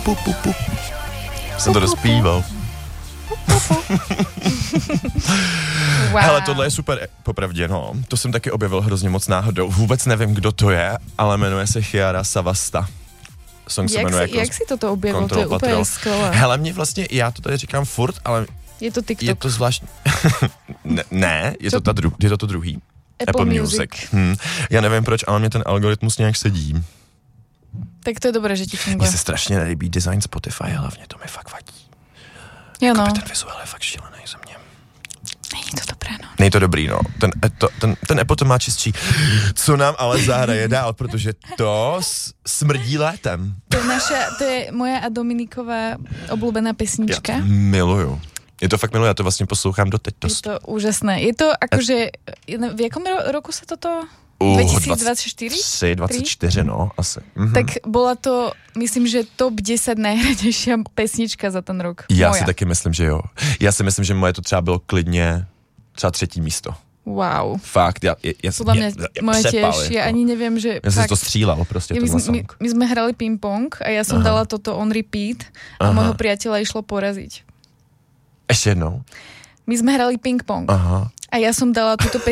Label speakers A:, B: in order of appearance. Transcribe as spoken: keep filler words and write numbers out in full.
A: pu, pu, pu. Jsem to dospíval.
B: Wow.
A: Hele, tohle je super, popravdě, no. To jsem taky objevil hrozně moc náhodou. Vůbec nevím, kdo to je, ale jmenuje se Chiara Savasta. Song se
B: jak,
A: jmenuje
B: si,
A: jako
B: jak si toto objevil? To je
A: Control
B: úplně
A: Patrol.
B: skvělé.
A: Hele, mě vlastně, já to tady říkám furt, ale
B: Je to TikTok.
A: je to zvláštní. ne, ne, je
B: Co?
A: to, ta dru, je to to druhý.
B: Apple, Apple Music.
A: Music. Hm. Já nevím proč, ale mě ten algoritmus nějak sedí.
B: Tak to je dobré, že ti
A: Mně
B: funguje.
A: se strašně nelíbí design Spotify, hlavně to mi fakt vadí.
B: Jo, no.
A: Jakoby ten vizuál je fakt šílený za mě.
B: Není to dobré, no.
A: Není to dobrý, no. Ten, to, ten, ten Apple to má čistší. Co nám ale zahraje dál, protože to s, smrdí létem.
B: To je naša, to je moja a Dominiková obľúbená
A: Já
B: pesnička.
A: to miluju. Je to fakt miluju, já to vlastně poslouchám doteď.
B: Je to úžasné. Je to akože, v jakom ro- roku sa toto?
A: Uh,
B: dvetisícdvadsaťštyri?
A: tři, dvacet čtyři, no, asi. Mhm.
B: Tak bola to, myslím, že top desať najhranejšia pesnička za ten rok.
A: Já
B: Moja.
A: si taky myslím, že jo. Já si myslím, že moje to třeba bylo klidně třeba třetí místo.
B: Wow.
A: Fakt, já, já, já
B: Podľa mňa
A: já, já
B: moje
A: přepal,
B: tiež,
A: jako.
B: ja ani neviem, že
A: Já jsem
B: fakt,
A: to střílel prostě,
B: ja, my,
A: tenhle
B: sme, my,
A: song.
B: my sme hrali ping-pong a ja som
A: Aha.
B: dala toto on repeat a
A: Aha.
B: môjho priateľa išlo poraziť.
A: Ještě jednou.
B: My sme hrali ping-pong
A: Aha.
B: a ja som dala túto